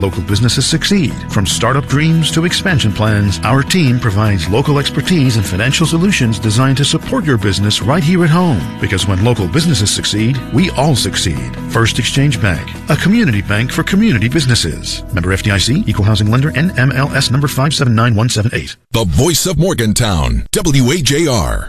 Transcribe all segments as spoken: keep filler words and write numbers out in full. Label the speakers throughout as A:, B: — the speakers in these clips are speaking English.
A: Local businesses succeed. From startup dreams to expansion plans, our team provides local expertise and financial solutions designed to support your business right here at home. Because when local businesses succeed, we all succeed. First Exchange Bank, a community bank for community businesses. Member F D I C, Equal Housing Lender, N M L S number five seven nine one seven eight.
B: The voice of Morgantown, W A J R.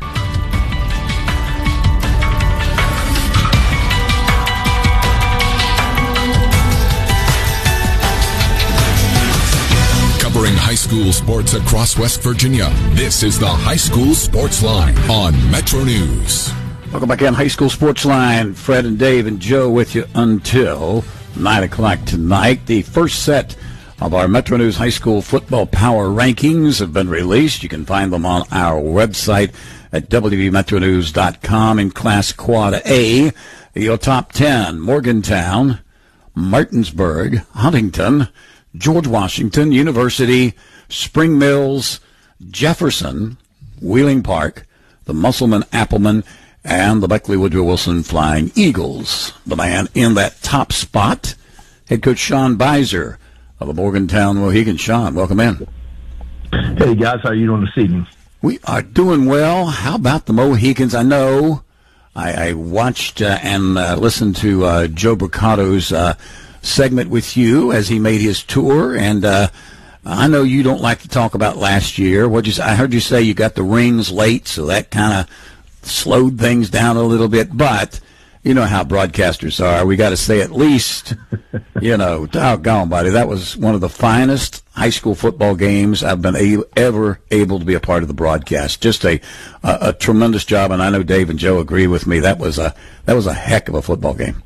B: Covering high school sports across West Virginia, this is the High School Sports Line on Metro News.
C: Welcome back in High School Sports Line. Fred and Dave and Joe with you until nine o'clock tonight. The first set of our Metro News High School Football Power Rankings have been released. You can find them on our website at w v metro news dot com. In Class Quad A, your top ten: Morgantown, Martinsburg, Huntington, George Washington University, Spring Mills, Jefferson, Wheeling Park, the Musselman Appleman, and the Beckley Woodrow Wilson Flying Eagles. The man in that top spot, head coach Sean Beiser of the Morgantown Mohegans. Sean, welcome in.
D: Hey, guys. How are you doing this evening?
C: We are doing well. How about the Mohegans? I know I, I watched uh, and uh, listened to uh, Joe Bricato's uh, segment with you as he made his tour, and uh, I know you don't like to talk about last year. What you? I heard you say you got the rings late, so that kind of slowed things down a little bit. But you know how broadcasters are. We got to say at least, you know, doggone, buddy, that was one of the finest high school football games I've been a- ever able to be a part of the broadcast. Just a, a a tremendous job, and I know Dave and Joe agree with me. That was a that was a heck of a football game.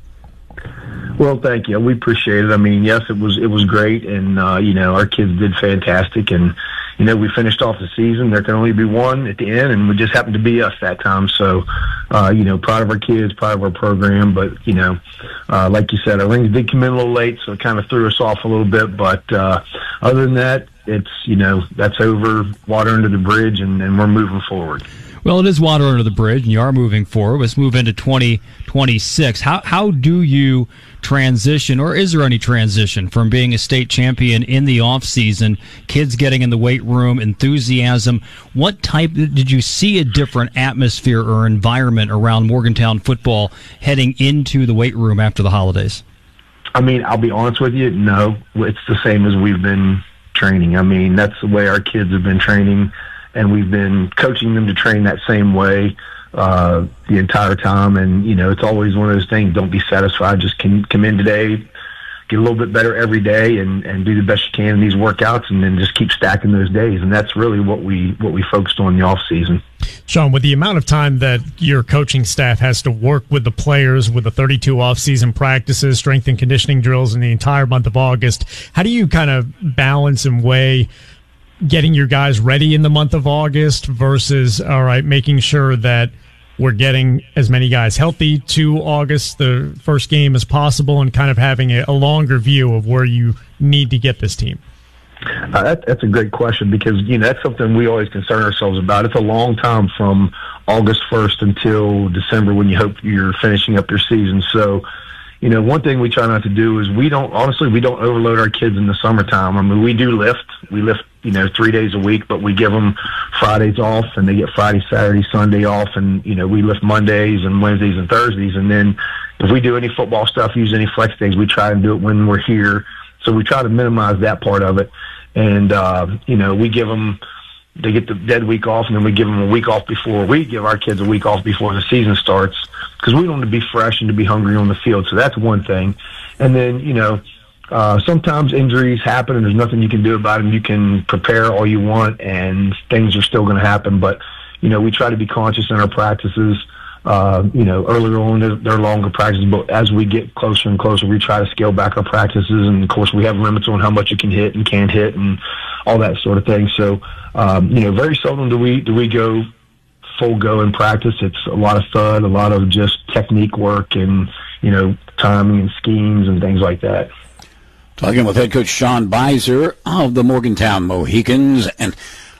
D: Well, thank you. We appreciate it. I mean, yes, it was it was great, and uh, you know, our kids did fantastic, and you know, we finished off the season. There can only be one at the end, and we just happened to be us that time. So, uh, you know, proud of our kids, proud of our program. But you know, uh, like you said, our rings did come in a little late, so it kind of threw us off a little bit. But uh, other than that, it's you know, that's over, water under the bridge, and, and we're moving forward.
E: Well, it is water under the bridge, and you are moving forward. Let's move into twenty twenty-six. How how do you transition, or is there any transition from being a state champion in the off season, kids getting in the weight room, enthusiasm? What type did you see a different atmosphere or environment around Morgantown football heading into the weight room after the holidays?
D: I mean, I'll be honest with you, no, it's the same as we've been training. I mean, that's the way our kids have been training, and we've been coaching them to train that same way uh, the entire time. And, you know, it's always one of those things, don't be satisfied. Just can, come in today, get a little bit better every day, and, and do the best you can in these workouts, and then just keep stacking those days. And that's really what we what we focused on in the off season.
F: Sean, with the amount of time that your coaching staff has to work with the players, with the thirty-two off-season practices, strength and conditioning drills in the entire month of August, how do you kind of balance and weigh getting your guys ready in the month of August versus, all right, making sure that we're getting as many guys healthy to August, the first game, as possible, and kind of having a, a longer view of where you need to get this team?
D: Uh, that, that's a great question, because, you know, that's something we always concern ourselves about. It's a long time from August first until December, when you hope you're finishing up your season. So, you know, one thing we try not to do is we don't, honestly, we don't overload our kids in the summertime. I mean, we do lift. We lift, you know, three days a week, but we give them Fridays off, and they get Friday, Saturday, Sunday off. And, you know, we lift Mondays and Wednesdays and Thursdays. And then if we do any football stuff, use any flex days, we try and do it when we're here. So we try to minimize that part of it. And, uh, you know, we give them, they get the dead week off, and then we give them a week off before, we give our kids a week off before the season starts, because we want them to be fresh and to be hungry on the field. So that's one thing. And then, you know, uh, sometimes injuries happen, and there's nothing you can do about them. You can prepare all you want, and things are still going to happen. But, you know, we try to be conscious in our practices. Uh, you know, earlier on, they're, they're longer practices, but as we get closer and closer, we try to scale back our practices. And, of course, we have limits on how much you can hit and can't hit and all that sort of thing. So, um, you know, very seldom do we do we go full go in practice. It's a lot of thud, a lot of just technique work and, you know, timing and schemes and things like that.
C: Talking with head coach Sean Beiser of the Morgantown Mohegans, and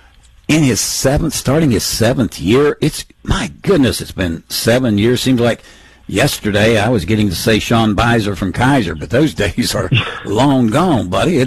C: in his seventh, starting his seventh year, it's, my goodness, it's been seven years. Seems like Yesterday, I was getting to say Sean Beiser from Kaiser, but those days are long gone, buddy. It